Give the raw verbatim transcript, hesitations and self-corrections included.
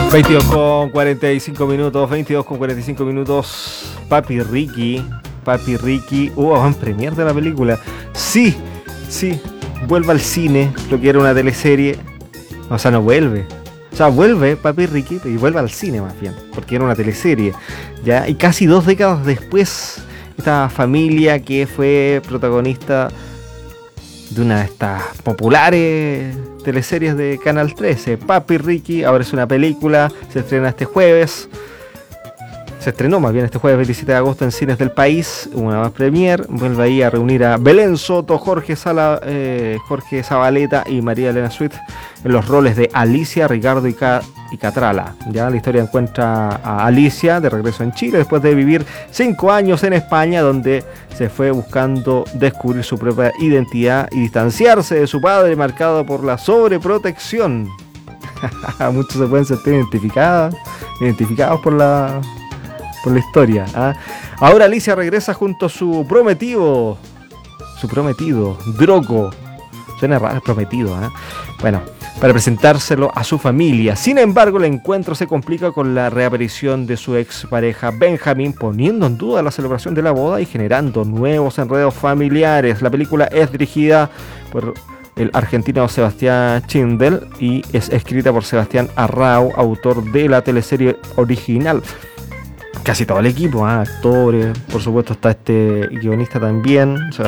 veintidós con cuarenta y cinco minutos, veintidós con cuarenta y cinco minutos. Papi Ricky, Papi Ricky. Hubo uh, en premier de la película. Sí, sí, vuelve al cine, lo que era una teleserie. O sea, no vuelve. O sea, vuelve Papi Ricky y vuelve al cine más bien, porque era una teleserie. ¿Ya? Y casi dos décadas después, esta familia que fue protagonista de una de estas populares teleseries de Canal trece, Papi Ricky, ahora es una película, se estrena este jueves. Se estrenó más bien este jueves veintisiete de agosto en cines del país, una más premier. Vuelve ahí a reunir a Belén Soto, Jorge Sala, eh, Jorge Zabaleta y María Elena Sweet en los roles de Alicia, Ricardo y, Ca- y Catrala. Ya la historia encuentra a Alicia de regreso en Chile después de vivir cinco años en España, donde se fue buscando descubrir su propia identidad y distanciarse de su padre marcado por la sobreprotección. Muchos se pueden sentir identificados, identificados por la... por la historia. ¿eh? Ahora Alicia regresa junto a su prometido, su prometido, Drogo. Suena raro, prometido. ¿eh? Bueno, para presentárselo a su familia. Sin embargo, el encuentro se complica con la reaparición de su ex pareja Benjamin, poniendo en duda la celebración de la boda y generando nuevos enredos familiares. La película es dirigida por el argentino Sebastián Schindel y es escrita por Sebastián Arrau, autor de la teleserie original. Casi todo el equipo, ¿eh? actores, por supuesto está este guionista también,